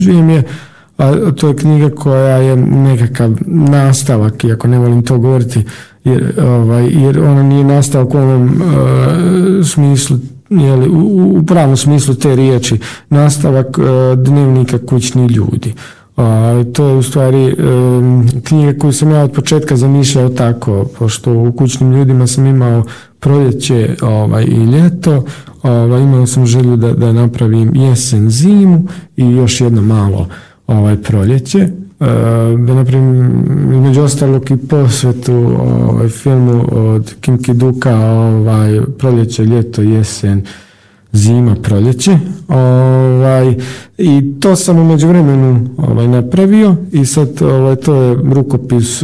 Žijem je, a to je knjiga koja je nekakav nastavak, iako ne volim to govoriti, jer ona nije nastavak u onom smislu, u pravom smislu te riječi, nastavak dnevnika Kućni ljudi. To je u stvari knjiga koju sam ja od početka zamišljao tako, pošto u Kućnim ljudima sam imao proljeće i ljeto, imao sam želju da napravim jesen, zimu i još jedno malo proljeće, da napravim među ostalog i posvetu filmu od Kim Ki-duka, proljeće, ljeto, jesen, zima, proljeće, i to sam u međuvremenu napravio i sad to je rukopis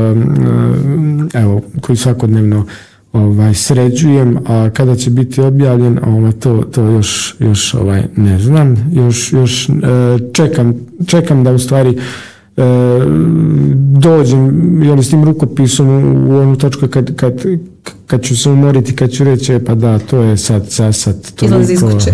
koji svakodnevno sređujem, a kada će biti objavljen, to još ne znam, još čekam da u stvari dođem s tim rukopisom u onu točku kad ću se umoriti, kad ću reći pa da, to je sad izlazi iz kuće.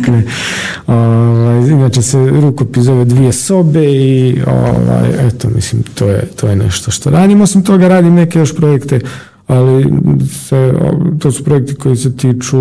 Inače se rukopis zove Dvije sobe i eto, mislim, to je nešto što radim. Osim toga radim neke još projekte, ali to su projekti koji se tiču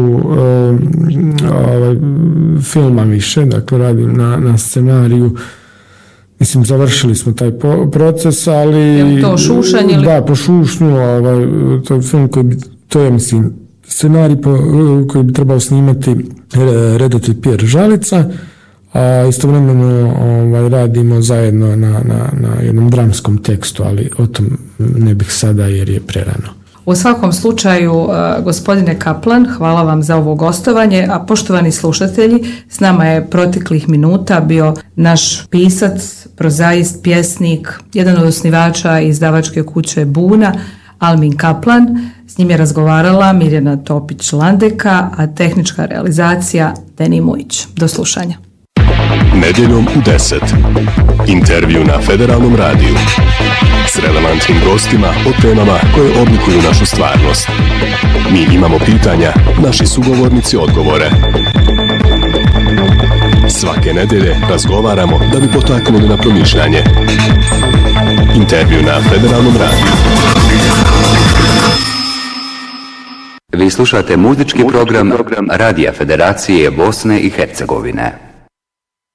filma više, dakle radim na scenariju. Mislim, završili smo taj proces, ali... Je to Šušanj ili? Da, po Šušnju, to je film to je, mislim, scenarij koji bi trebao snimati redatelj Pierre Žalica, a istovremeno radimo zajedno na jednom dramskom tekstu, ali o tom ne bih sada jer je prerano. U svakom slučaju, gospodine Kaplan, hvala vam za ovo gostovanje, a poštovani slušatelji, s nama je proteklih minuta bio naš pisac, prozaist, pjesnik, jedan od osnivača izdavačke kuće Buna, Almin Kaplan. S njim je razgovarala Mirjana Topić-Landeka, a tehnička realizacija Deni Mujić. Do slušanja. Nedjeljom u 10. Intervju na Federalnom radiju s relevantnim gostima o temama koje oblikuju našu stvarnost. Mi imamo pitanja, naši sugovornici odgovore. Svake nedjelje razgovaramo da bi potaknuli na promišljanje. Intervju na Federalnom radiju. Vi slušate muzički program Radija Federacije Bosne i Hercegovine.